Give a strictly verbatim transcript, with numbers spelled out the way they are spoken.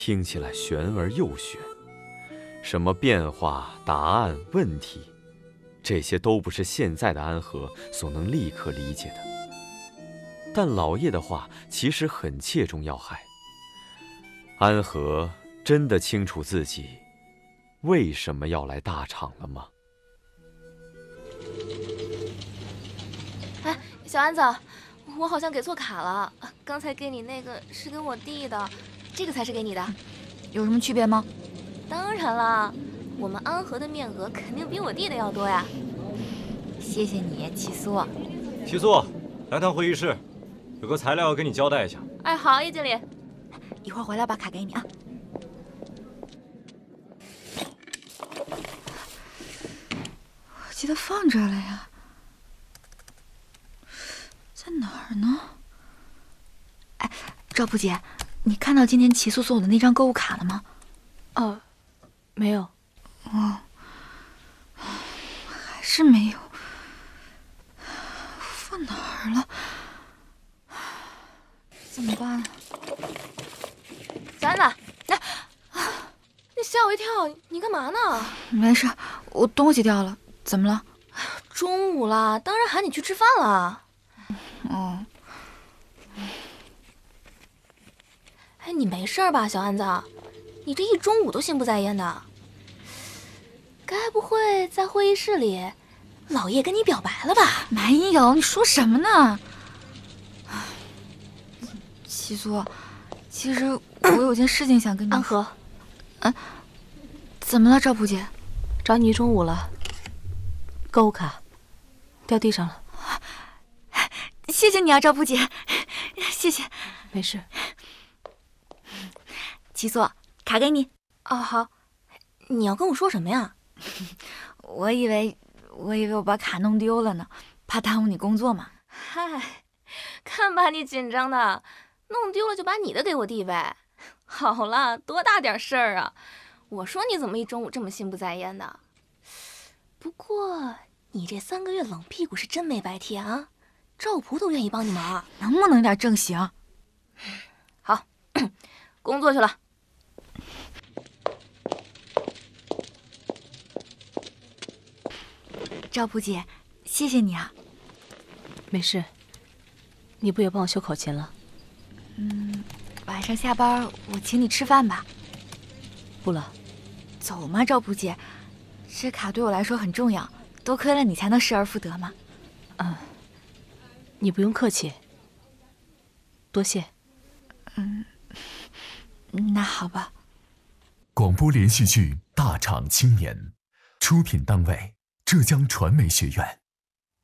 听起来玄而又玄。什么变化、答案、问题，这些都不是现在的安和所能立刻理解的。但老叶的话其实很切中要害。安和真的清楚自己为什么要来大厂了吗？ 哎，小安子，我好像给错卡了。刚才给你那个是给我弟的，这个才是给你的。 有什么区别吗？ 当然了，我们安和的面额肯定比我弟的要多呀。 谢谢你，齐苏。 齐苏，来趟会议室，有个材料要跟你交代一下。 哎，好，叶经理。 一会儿回来把卡给你啊。我记得放这儿了呀，在哪儿呢？哎，赵蒲姐，你看到今天齐苏送我的那张购物卡了吗？ 哦。没有， 哦，还是没有，放哪儿了？怎么办啊？ 小安子，来、啊，你吓我一跳，你干嘛呢？ 没事，我东西掉了，怎么了？ 中午了，当然喊你去吃饭了。 哦， 哎，你没事吧，小安子？你这一中午都心不在焉的，该不会在会议室里，老叶跟你表白了吧？ 没有，你说什么呢？齐苏，其实我有件事情想跟你。 安和， 嗯、啊，怎么了，赵蒲姐？ 找你一中午了，购物卡掉地上了。 谢谢你啊，赵蒲姐，谢谢。 没事。 齐苏，卡给你。 哦，好。你要跟我说什么呀？ 我以为，我以为我把卡弄丢了呢，怕耽误你工作嘛。 嗨，看把你紧张的，弄丢了就把你的给我弟呗。好了，多大点事儿啊！我说你怎么一中午这么心不在焉的？不过你这三个月冷屁股是真没白贴啊，赵蒲都愿意帮你忙， 能不能有点正形？ 好，工作去了。 赵蒲姐，谢谢你啊。 没事，你不也帮我修口琴了？ 嗯，晚上下班我请你吃饭吧。 不了。 走嘛，赵蒲姐，这卡对我来说很重要，多亏了你才能失而复得嘛。 嗯，你不用客气，多谢。 嗯，那好吧。 广播连续剧《大厂青年》，出品单位浙江传媒学院。